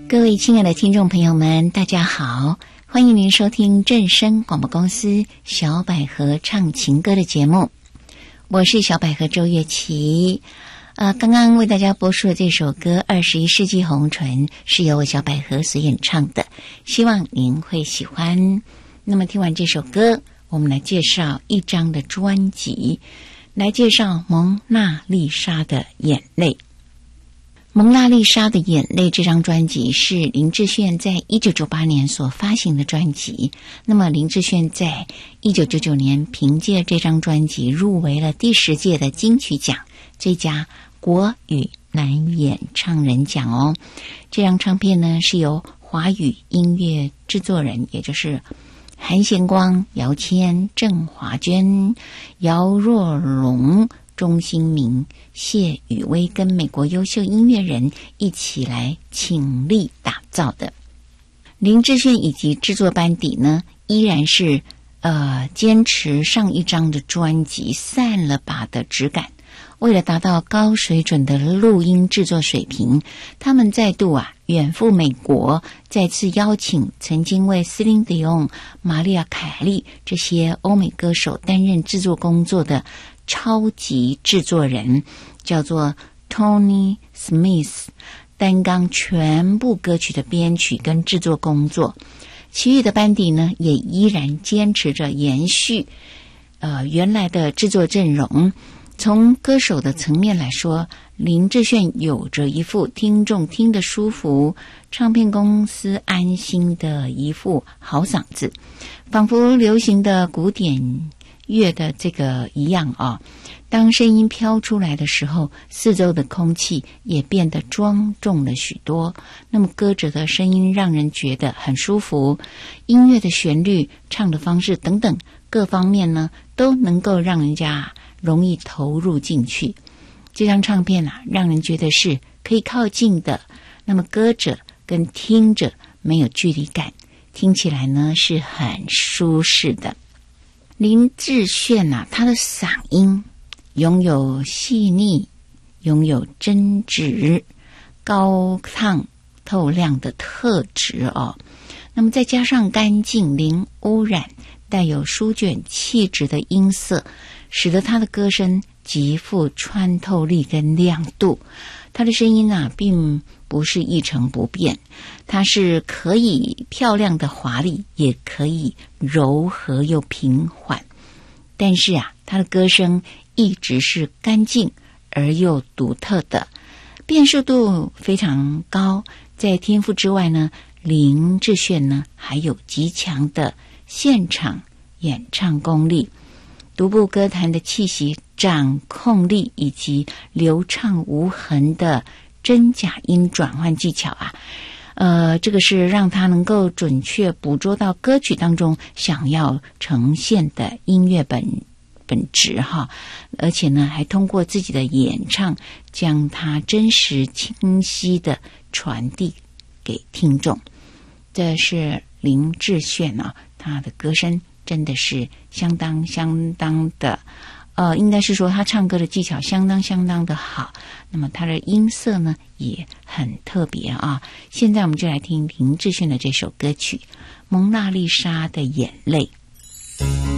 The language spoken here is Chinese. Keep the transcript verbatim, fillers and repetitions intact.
各位亲爱的听众朋友们，大家好，欢迎您收听正声广播公司小百合唱情歌的节目，我是小百合周月琪。呃，刚刚为大家播出的这首歌《二十一世纪红唇》是由我小百合所演唱的，希望您会喜欢。那么听完这首歌，我们来介绍一张的专辑，来介绍蒙娜丽莎的眼泪。蒙娜丽莎的眼泪这张专辑是林志炫在一九九八年所发行的专辑。那么林志炫在一九九九年凭借这张专辑入围了第十届的金曲奖最佳国语男演唱人奖哦。这张唱片呢是由华语音乐制作人，也就是韩贤光、姚谦、郑华娟、姚若龙、钟兴民、谢宇威跟美国优秀音乐人一起来倾力打造的。林志炫以及制作班底呢，依然是呃坚持上一张的专辑散了吧的质感。为了达到高水准的录音制作水平，他们再度啊远赴美国，再次邀请曾经为斯林迪翁、玛丽亚凯莉这些欧美歌手担任制作工作的超级制作人，叫做 Tony Smith， 担纲全部歌曲的编曲跟制作工作。其余的班底呢，也依然坚持着延续呃原来的制作阵容。从歌手的层面来说，林志炫有着一副听众听得舒服，唱片公司安心的一副好嗓子，仿佛流行的古典乐的这个一样啊。当声音飘出来的时候，四周的空气也变得庄重了许多。那么歌者的声音让人觉得很舒服，音乐的旋律、唱的方式等等各方面呢，都能够让人家容易投入进去。这张唱片啊，让人觉得是可以靠近的，那么歌者跟听者没有距离感，听起来呢是很舒适的。林志炫啊，他的嗓音拥有细腻，拥有真挚、高亢、透亮的特质哦。那么再加上干净、零污染、带有书卷气质的音色，使得他的歌声极富穿透力跟亮度。他的声音啊，并不是一成不变，它是可以漂亮的华丽，也可以柔和又平缓。但是啊，他的歌声一直是干净而又独特的，辨识度非常高。在天赋之外呢，林志炫呢还有极强的现场演唱功力、独步歌坛的气息、掌控力以及流畅无痕的真假音转换技巧啊，呃，这个是让他能够准确捕捉到歌曲当中想要呈现的音乐本本质哈，而且呢，还通过自己的演唱，将它真实清晰的传递给听众。这是林志炫啊，他的歌声真的是相当相当的，呃，应该是说他唱歌的技巧相当相当的好。那么他的音色呢也很特别啊。现在我们就来听林志炫的这首歌曲《蒙娜丽莎的眼泪》。